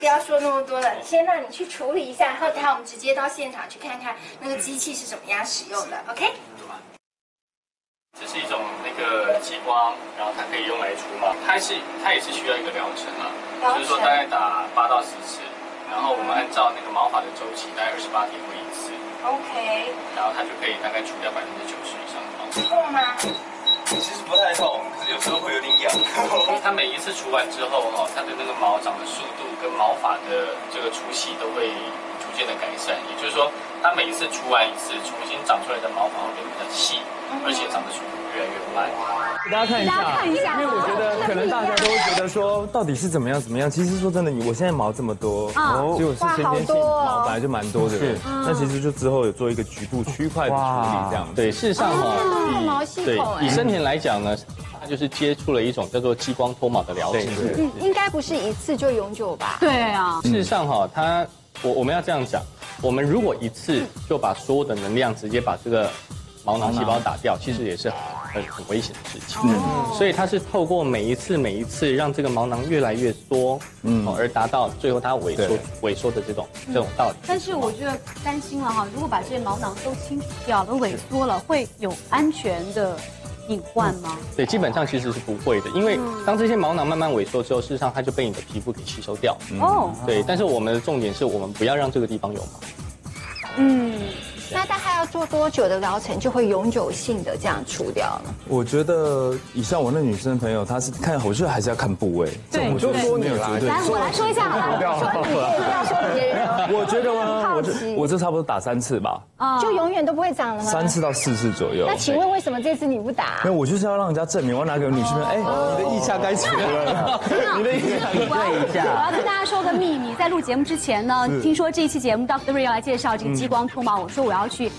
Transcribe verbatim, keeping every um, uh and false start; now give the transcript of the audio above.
不要说那么多了，先让你去处理一下，然后等下我们直接到现场去看看那个机器是怎么样使用的 ，OK？ 这是一种那个激光，然后它可以用来除毛，它是它也是需要一个疗程啊，就是说大概打八到十次，然后我们按照那个毛发的周期，大概二十八天为一次 ，OK？ 然后它就可以大概除掉百分之九十以上的毛。 痛吗？ 其实不太痛，可是有时候会有点痒。 它每一次除完之后哈，它的那个毛长的速度跟毛发的这个粗细都会逐渐的改善。也就是说，它每一次除完一次，重新长出来的毛发会变得很细，而且长的速度越来越慢。 给大家看一下， 大家看一下， 因为我觉得可能大家都会觉得说，到底是怎么样怎么样。其实说真的，你我现在毛这么多，哦，结果是先天性毛本来就蛮多的人，那其实就之后有做一个局部区块的处理这样。 对，事实上哈， 毛细对孔， 以生田来讲呢，它就是接触了一种叫做激光脱毛的疗程。 嗯，应该不是一次就永久吧？ 对啊， 事实上哈，它我我们要这样讲，我们如果一次就把所有的能量直接把这个毛囊细胞打掉，其实也是很很危险的事情。嗯，所以它是透过每一次每一次让这个毛囊越来越缩，嗯，而达到最后它萎缩萎缩的这种这种道理。 但是我觉得担心了哈，如果把这些毛囊都清除掉了，萎缩了，会有安全的隐患吗？ 对，基本上其实是不会的，因为当这些毛囊慢慢萎缩之后，事实上它就被你的皮肤给吸收掉。哦，对，但是我们的重点是我们不要让这个地方有毛。 嗯。那大概要做多久的疗程就会永久性的这样除掉呢？ 我觉得，以像我那女生朋友，她是看，我觉得还是要看部位。 对， 我就说你啦， 来，我来说一下好了，说你不要说别人。 我觉得呢，我这我这差不多打三次吧， 就永远都不会长了吗？ 三次到四次左右。 那请问为什么这次你不打？ 因为我就是要让人家证明，我拿给女生们，哎，你的腋下该除了，你的腋下对一下。我要跟大家说个秘密，在录节目之前呢，听说这一期节目 Doctor Ray 要来介绍这个激光脱毛，我说我要去